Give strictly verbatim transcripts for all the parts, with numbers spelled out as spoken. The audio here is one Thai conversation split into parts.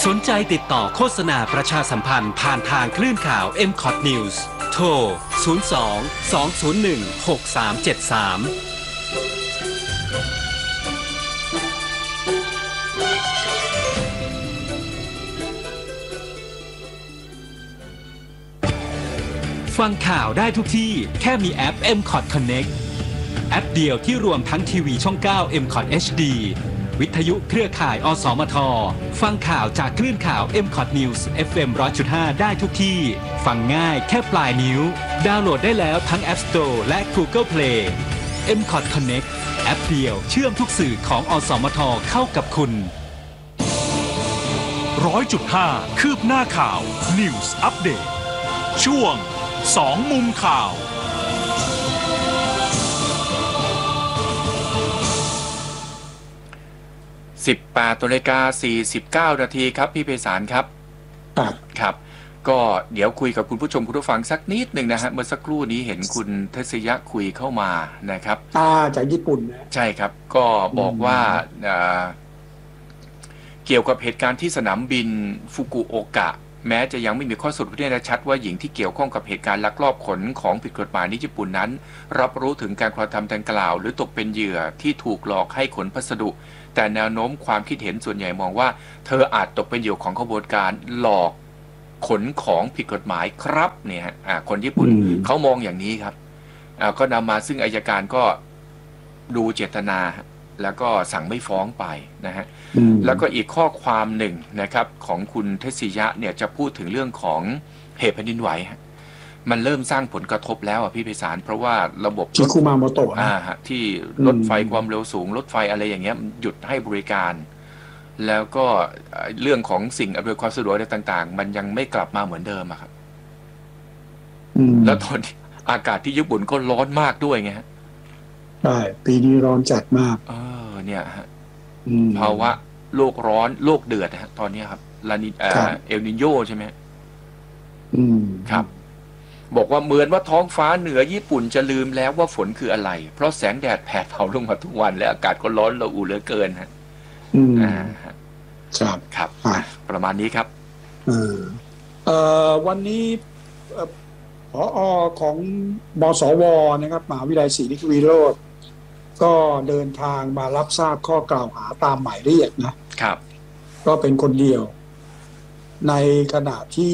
สนใจติดต่อโฆษณาประชาสัมพันธ์ผ่านทางคลื่นข่าว เอ็ม คอท News โทร ศูนย์ สอง สอง ศูนย์ หนึ่ง หก สาม เจ็ด สาม ฟังข่าวได้ทุกที่แค่มีแอป เอ็ม คอท Connect แอปเดียวที่รวมทั้งทีวีช่อง เก้า เอ็ม คอท เอช ดี วิทยุเครือข่าย อสมท ฟังข่าวจากคลื่นข่าว เอ็ม คอท News เอฟ เอ็ม หนึ่งร้อยจุดห้า ได้ทุกที่ ฟังง่ายแค่ปลายนิ้ว ดาวน์โหลดได้แล้วทั้ง App Store และ Google Play เอ็ม คอท Connect แอปเดียวเชื่อมทุกสื่อของ อสมท เข้ากับคุณร้อยจุดห้า คืบหน้าข่าว News Update ช่วงสองมุมข่าวสิบแปดนาฬิกาสี่สิบเก้านาทีครับพี่ไพศาลครับครับก็เดี๋ยวคุยกับคุณผู้ชมคุณผู้ฟังสักนิดหนึ่งนะฮะเมื่อสักครู่นี้เห็นคุณเทศยะคุยเข้ามานะครับอ่าจากญี่ปุ่นนะใช่ครับก็บอกว่าเกี่ยวกับเหตุการณ์ที่สนามบินฟุกุโอกะแม้จะยังไม่มีข้อสรุปที่แน่ชัดว่าหญิงที่เกี่ยวข้องกับเหตุการณ์ลักลอบขนของผิดกฎหมายในญี่ปุ่นนั้นรับรู้ถึงการกระทำดังกล่าวหรือตกเป็นเหยื่อที่ถูกหลอกให้ขนพัสดุแต่แนวโน้มความคิดเห็นส่วนใหญ่มองว่าเธออาจตกเป็นเหยื่อของขบวนการหลอกขนของผิดกฎหมายครับเนี่ยคนญี่ปุ่นเขามองอย่างนี้ครับก็นำมาซึ่งอัยการก็ดูเจตนาแล้วก็สั่งไม่ฟ้องไปนะฮะแล้วก็อีกข้อความหนึ่งนะครับของคุณเทศิยะเนี่ยจะพูดถึงเรื่องของเหตุแผ่นดินไหวมันเริ่มสร้างผลกระทบแล้วอ่ะพี่ไพศาลเพราะว่าระบบที่คูมาโมโตะอ่าฮะที่รถไฟความเร็วสูงรถไฟอะไรอย่างเงี้ยหยุดให้บริการแล้วก็เรื่องของสิ่งอำนวยความสะดวกอะไรต่างๆมันยังไม่กลับมาเหมือนเดิมอะครับแล้วตอนนี้อากาศที่ญี่ปุ่นก็ร้อนมากด้วยไงฮะใช่ปีนี้ร้อนจัดมากเออเนี่ยฮะภาวะโลกร้อนโลกเดือดฮะตอนนี้ครับลานิเอลนิโญใช่ไหมอืมครับบอกว่าเหมือนว่าท้องฟ้าเหนือญี่ปุ่นจะลืมแล้วว่าฝนคืออะไรเพราะแสงแดดแผดเผาลงมาทุกวันและอากาศก็ร้อนระอุเหลือเกินฮะอืมอ่าครับครับประมาณนี้ครับเออเอ่อวันนี้ผอ.ของมสวนะครับมหาวิทยาลัยศรีนครินทร์วิโรจน์ก็เดินทางมารับทราบข้อกล่าวหาตามหมายเรียกนะครับก็เป็นคนเดียวในขณะที่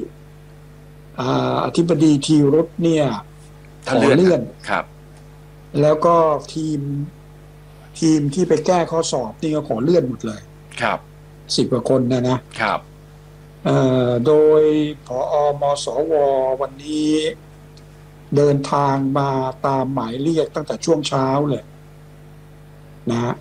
อธิบดีทีรถเนี่ยขอเลื่อนครับแล้วก็ทีมทีมที่ไปแก้ข้อสอบนี่ก็ขอเลื่อนหมดเลยครับสิบกว่าคนนะนะครับโดยผอ.มสววันนี้เดินทางมาตามหมายเรียกตั้งแต่ช่วงเช้าเลยนะฮะ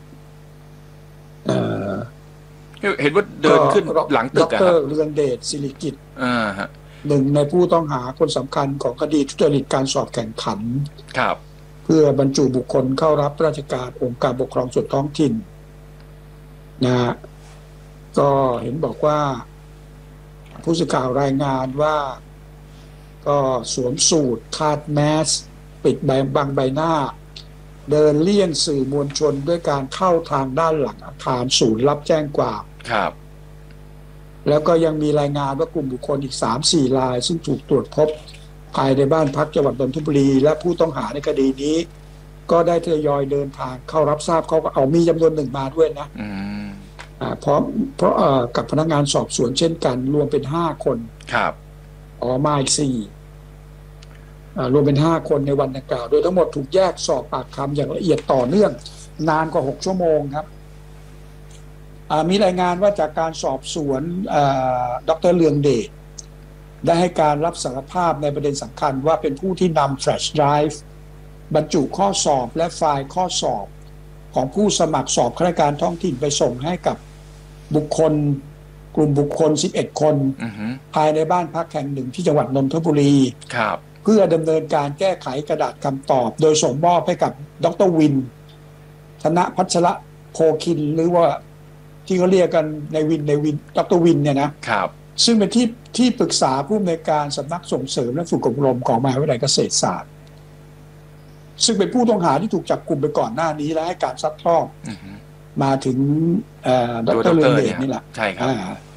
เห็นว่าเดินขึ้นหลังตึกอะครับดร.เรืองเดชศิริกิจอ่าฮะหนึ่งในผู้ต้องหาคนสำคัญของคดีทุจริตการสอบแข่งขันครับเพื่อบรรจุบุคคลเข้ารับราชการองค์การปกครองส่วนท้องถิ่นนะฮะก็เห็นบอกว่าผู้สื่อข่าวรายงานว่าก็สวมสูทคาดแมสปิดใบบังใบหน้าเดินเลี่ยงสื่อมวลชนด้วยการเข้าทางด้านหลังอาคารศูนย์รับแจ้งความครับแล้วก็ยังมีรายงานว่ากลุ่มบุคคลอีก สามสี่ รายซึ่งถูกตรวจพบภายในบ้านพักจังหวัดนนทบุรีและผู้ต้องหาในคดีนี้ก็ได้ทยอยเดินทางเข้ารับทราบเขาก็เอามีจำนวนหนึ่งมาด้วยนะอืมอ่าเพราะเพราะเอ่อกับพนักงานสอบสวนเช่นกันรวมเป็นห้าคนครับอ๋อมาอีกสี่อ่ารวมเป็นห้าคนในวันดังกล่าวโดยทั้งหมดถูกแยกสอบปากคำอย่างละเอียดต่อเนื่องนานกว่าหกชั่วโมงครับมีรายงานว่าจากการสอบสวนดร.เรืองเดชได้ให้การรับสารภาพในประเด็นสำคัญว่าเป็นผู้ที่นำแฟลชไดรฟ์บรรจุข้อสอบและไฟล์ข้อสอบของผู้สมัครสอบข้าราชการท้องถิ่นไปส่งให้กับบุคคลกลุ่มบุคคลสิบเอ็ดคน uh-huh. ภายในบ้านพักแห่งหนึ่งที่จังหวัดนนทบุรีครับเพื่อดำเนินการแก้ไขกระดาษคำตอบโดยส่งมอบให้กับดร.วินธนพัชระโพคินหรือว่าที่เขาเรียกกันในวินในวินดร.วินเนี่ยนะครับซึ่งเป็นที่ที่ปรึกษาผู้อำนวยการสำนักส่งเสริมและฝึกอบรมของมหาวิทยาลัยเกษตรศาสตร์ซึ่งเป็นผู้ต้องหาที่ถูกจับกุมไปก่อนหน้านี้และให้การซัดทอดมาถึงดร.เรืองเดชนี่แหละใช่ครับ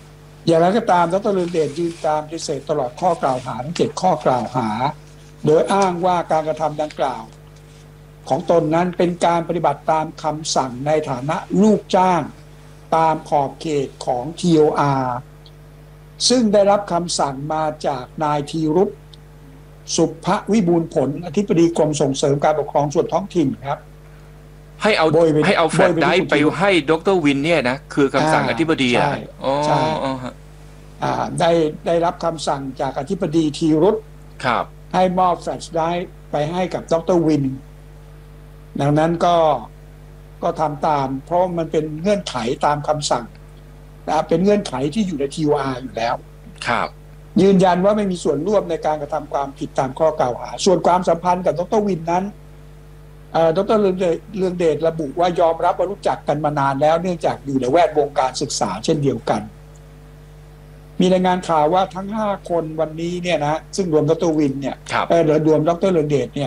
อย่างไรก็ตามดร.เรืองเดชยืนการปฏิเสธตลอดข้อกล่าวหาทั้งเจ็ดข้อกล่าวหาโดยอ้างว่าการกระทำดังกล่าวของตนนั้นเป็นการปฏิบัติตามคำสั่งในฐานะลูกจ้างตามขอบเขตของ ที โอ อาร์ ซึ่งได้รับคำสั่งมาจากนายธีรุษสุภวิบูลย์ผลอธิบดีกรมส่งเสริมการปกครองส่วนท้องถิ่นครับให้เอาให้เอาแฟลชไดรฟ์ไปให้ดร.วินเนี่ยนะคือคำสั่งอธิบดีอ่ะใช่ได้ได้รับคำสั่งจากอธิบดีธีรุษครับให้มอบแฟลชไดรฟ์ไปให้กับดร.วินดังนั้นก็ก็ทำตามเพราะมันเป็นเงื่อนไขตามคำสั่งนะเป็นเงื่อนไขที่อยู่ใน ที โอ อาร์ อยู่แล้วครับยืนยันว่าไม่มีส่วนร่วมในการกระทำความผิดตามข้อกล่าวหาส่วนความสัมพันธ์กับดร.วินนั้นดร.เรืองเดชเรืองเดชระบุว่ายอมรับว่ารู้จักกันมานานแล้วเนื่องจากอยู่ในแวดวงการศึกษาเช่นเดียวกันมีรายงานข่าวว่าทั้งห้าคนวันนี้เนี่ยนะซึ่งรวมดร.วินเนี่ยเออรวมดร.เรืองเดชเนี่ย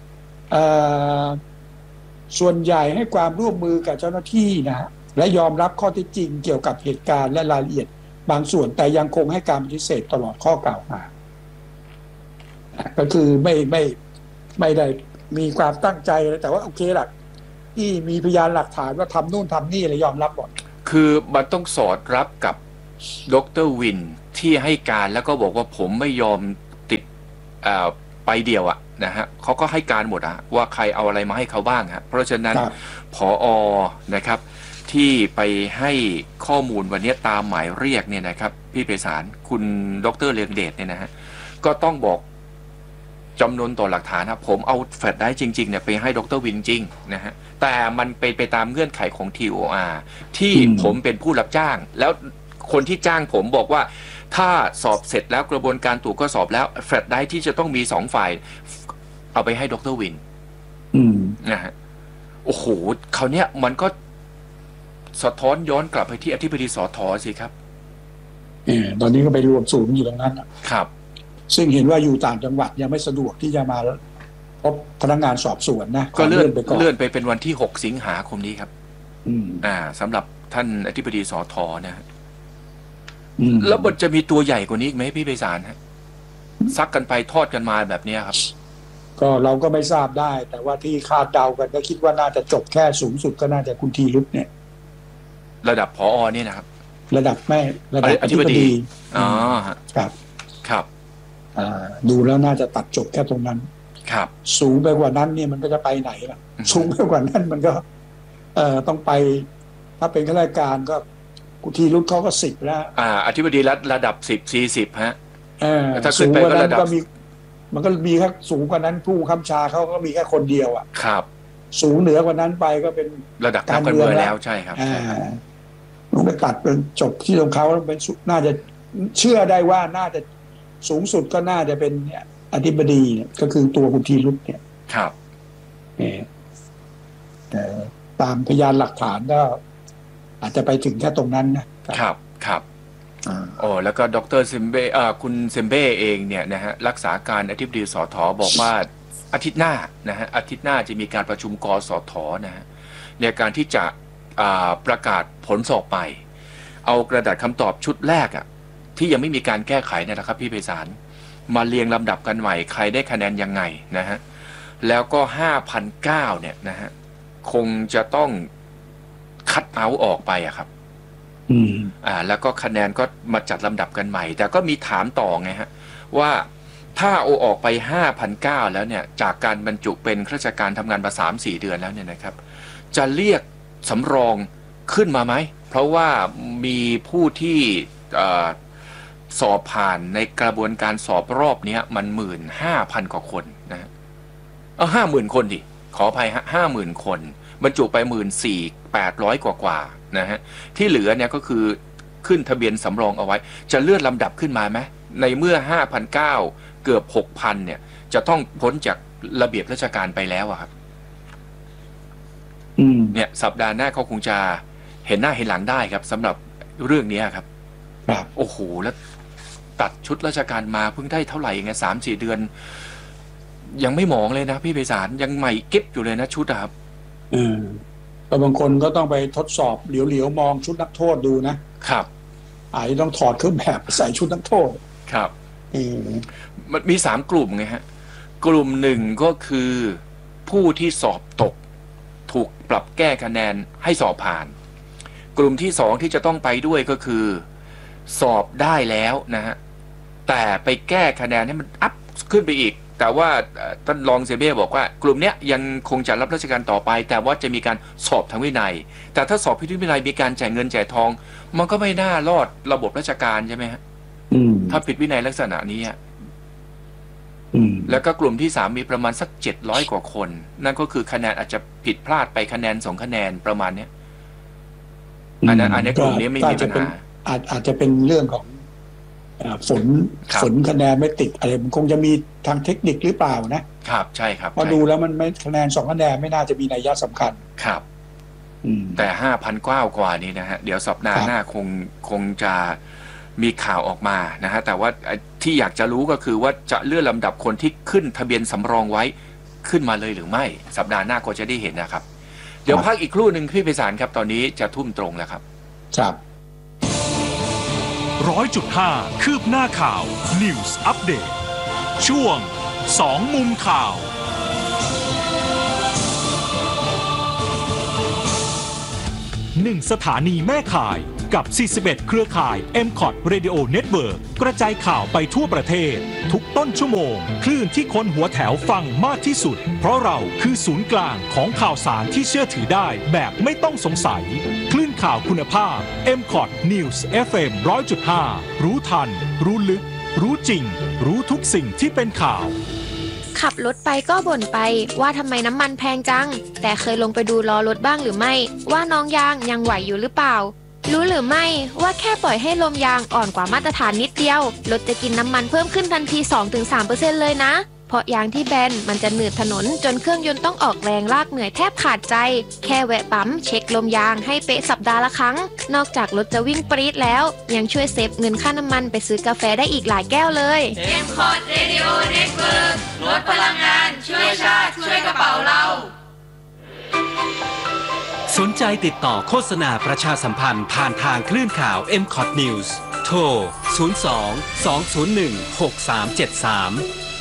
ส่วนใหญ่ให้ความร่วมมือกับเจ้าหน้าที่นะและยอมรับข้อเท็จจริงเกี่ยวกับเหตุการณ์และรายละเอียดบางส่วนแต่ยังคงให้การปฏิเสธตลอดข้อกล่าวหาก็คือไม่ไม่ไม่ได้มีความตั้งใจแต่ว่าโอเคล่ะที่มีพยานหลักฐานว่าทำนู่นทำนี่อะไรยอมรับหมดคือมันต้องสอดรับกับดร.วินที่ให้การแล้วก็บอกว่าผมไม่ยอมติดไปเดียวอะนะฮะเขาก็ให้การหมดอะว่าใครเอาอะไรมาให้เขาบ้างฮะเพราะฉะนั้นผอ.นะครับที่ไปให้ข้อมูลวันนี้ตามหมายเรียกเนี่ยนะครับพี่ไพศาลคุณดร.เรืองเดชเนี่ยนะฮะก็ต้องบอกจำนวนต่อหลักฐานนะผมเอาแฟลชไดรฟ์จริงๆเนี่ยไปให้ดร.วินจริงนะฮะแต่มันเป็นไปตามเงื่อนไขของ ที โอ อาร์ ที่ผมเป็นผู้รับจ้างแล้วคนที่จ้างผมบอกว่าถ้าสอบเสร็จแล้วกระบวนการตรวจก็สอบแล้วแฟลชไดรฟ์ที่จะต้องมีสองฝ่ายเอาไปให้ดร.วินนะฮะโอ้โหคราวเนี้ยมันก็สะท้อนย้อนกลับไปที่อธิบดีสท.สิครับเออตอนนี้ก็ไปรวมศูนย์อยู่ตรงนั้นครับซึ่งเห็นว่าอยู่ต่างจังหวัดยังไม่สะดวกที่จะมาพบพนักงานสอบสวนนะก็เลื่อนไปก่อนเลื่อนไปเป็นวันที่หกสิงหาคมนี้ครับอืมอ่าสำหรับท่านอธิบดีสท.นะฮะแล้วมันจะมีตัวใหญ่กว่านี้อีกไหมพี่ไพศาลฮะซักกันไปทอดกันมาแบบนี้ครับก็เราก็ไม่ทราบได้แต่ว่าที่คาดเดากันก็คิดว่าน่าจะจบแค่สูงสุดก็น่าจะคุณธีรุษเนี่ยระดับผอ.เนี่ยนะครับระดับแม่ระดับอธิบดีอ๋อครับครับดูแล้วน่าจะตัดจบแค่ตรงนั้นครับสูงไปกว่านั้นเนี่ยมันก็จะไปไหนล่ะสูงไปกว่านั้นมันก็เอ่อต้องไปถ้าเป็นข้าราชการก็กุฏิรุ่นเขาก็สิบแล้วอ่าอธิบดีระระดับสิบสี่สิบฮะเออถ้าขึ้นไปก็ระดับมีมันก็มีแค่สูงกว่านั้นผู้คำชาเขาก็มีแค่คนเดียวอ่ะครับสูงเหนือกว่านั้นไปก็เป็นระดับการเมืองแล้วใช่ครับอ่าต้องไปตัดเป็นจบที่ของเขาเป็นน่าจะเชื่อได้ว่าน่าจะสูงสุดก็น่าจะเป็นเนี่ยอธิบดีเนี่ยก็คือตัวคุณธีรุษเนี่ยครับแต่ตามพยานหลักฐานก็อาจจะไปถึงแค่ตรงนั้นนะครับครับโอ้แล้วก็ดร.เซมเบ้อ่าคุณเซมเบ้เองเนี่ยนะฮะรักษาการอธิบดีสท.บอกว่าอาทิตย์หน้านะฮะอาทิตย์หน้าจะมีการประชุมกสท.นะฮะในการที่จะประกาศผลสอบไปเอากระดาษคำตอบชุดแรกอะที่ยังไม่มีการแก้ไขนะครับพี่ไพศาลมาเรียงลำดับกันใหม่ใครได้คะแนนยังไงนะฮะแล้วก็ ห้าพันเก้าร้อย เนี่ยนะฮะคงจะต้องคัดเอาออกไปอะครับอืมอ่าแล้วก็คะแนนก็มาจัดลำดับกันใหม่แต่ก็มีถามต่อไงฮะว่าถ้าเอาออกไป ห้าพันเก้าร้อย แล้วเนี่ยจากการบรรจุเป็นข้าราชการทำงานมา สามสี่ เดือนแล้วเนี่ยนะครับจะเรียกสำรองขึ้นมาไหมเพราะว่ามีผู้ที่สอบผ่านในกระบวนการสอบรอบนี้มันหมื่นห้าพันกว่าคนนะฮะเอาห้าหมื่นคนดิขออภัยฮะห้าหมื่นคนบรรจุไปหมื่นสี่แปดร้อยกว่ากว่านะฮะที่เหลือเนี่ยก็คือขึ้นทะเบียนสำรองเอาไว้จะเลื่อนลำดับขึ้นมาไหมในเมื่อ ห้าพันเก้าร้อย เกือบ หกพัน เนี่ยจะต้องพ้นจากระเบียบราชการไปแล้วอะครับเนี่ยสัปดาห์หน้าเขาคงจะเห็นหน้าเห็นหลังได้ครับสำหรับเรื่องนี้ครับโอ้โหแล้วตัดชุดราชการมาเพิ่งได้เท่าไหร่ไงสามสี่เดือนยังไม่มองเลยนะพี่ไพศาลยังใหม่เก็บอยู่เลยนะชุดครับอืมแต่บางคนก็ต้องไปทดสอบเหลียวๆมองชุดนักโทษดูนะครับอาจจะต้องถอดเครื่องแบบใส่ชุดนักโทษครับอืมมันมีสามกลุ่มไงฮะกลุ่มหนึ่งก็คือผู้ที่สอบตกถูกปรับแก้คะแนนให้สอบผ่านกลุ่มที่สองที่จะต้องไปด้วยก็คือสอบได้แล้วนะฮะแต่ไปแก้คะแนนให้มันอัพขึ้นไปอีกแต่ว่าท่านรองเซเบ้บอกว่ากลุ่มเนี้ยยังคงจะรับราชการต่อไปแต่ว่าจะมีการสอบทางวินัยแต่ถ้าสอบพิธีวินัยมีการจ่ายเงินจ่ายทองมันก็ไม่น่ารอดระบบราชการใช่ไหมฮะถ้าผิดวินัยลักษณะนี้แล้วก็กลุ่มที่สามมีประมาณสักเจ็ดร้อยกว่าคนนั่นก็คือคะแนนอาจจะผิดพลาดไปคะแนนสองคะแนนประมาณเนี้ยอันนั้นอันนี้กลุ่มนี้ไม่มีปัญหาอาจอาจจะเป็นเรื่องของฝนฝนคะแนนไม่ติดอะไรมันคงจะมีทางเทคนิคหรือเปล่านะครับใช่ครับพอดูแล้วมันไม่คะแนนสองคะแนนไม่น่าจะมีนัยยะสำคัญครับแต่ห้าพันกว่ากว่านี้นะฮะเดี๋ยวสัปดาห์หน้าคงคงจะมีข่าวออกมานะฮะแต่ว่าที่อยากจะรู้ก็คือว่าจะเลื่อนลำดับคนที่ขึ้นทะเบียนสำรองไว้ขึ้นมาเลยหรือไม่สัปดาห์หน้าก็จะได้เห็นนะครับเดี๋ยวพักอีกครู่หนึ่งพี่ไพศาลครับตอนนี้จะทุ่มตรงแล้วครับครับร้อยจุดห้าคืบหน้าข่าว News Update ช่วงสองมุมข่าวหนึ่งสถานีแม่ข่ายกับสี่สิบเอ็ดเครือข่าย เอ็ม คอท Radio Network กระจายข่าวไปทั่วประเทศทุกต้นชั่วโมงคลื่นที่คนหัวแถวฟังมากที่สุดเพราะเราคือศูนย์กลางของข่าวสารที่เชื่อถือได้แบบไม่ต้องสงสัยคลื่นข่าวคุณภาพ เอ็ม คอท News เอฟ เอ็ม หนึ่งร้อยจุดห้า รู้ทันรู้ลึกรู้จริงรู้ทุกสิ่งที่เป็นข่าวขับรถไปก็บ่นไปว่าทำไมน้ำมันแพงจังแต่เคยลงไปดูล้อรถบ้างหรือไม่ว่าน้องยางยังไหวอยู่หรือเปล่ารู้หรือไม่ว่าแค่ปล่อยให้ลมยางอ่อนกว่ามาตรฐานนิดเดียวรถจะกินน้ำมันเพิ่มขึ้นทันที สองถึงสามเปอร์เซ็นต์ เลยนะเพราะยางที่แบนมันจะหนืดถนนจนเครื่องยนต์ต้องออกแรงลากเหนื่อยแทบขาดใจแค่แวะปั๊มเช็คลมยางให้เป๊ะสัปดาห์ละครั้งนอกจากรถจะวิ่งปรี๊ดแล้วยังช่วยเซฟเงินค่าน้ำมันไปซื้อกาแฟได้อีกหลายแก้วเลยเอ็ม คอท Radio Network ลดพลังงานช่วยชาติช่วยกระเป๋าเราสนใจติดต่อโฆษณาประชาสัมพันธ์ผ่านทางคลื่นข่าว เอ็ม คอท News โทร ศูนย์ สอง สอง ศูนย์ หนึ่ง หก สาม เจ็ด สาม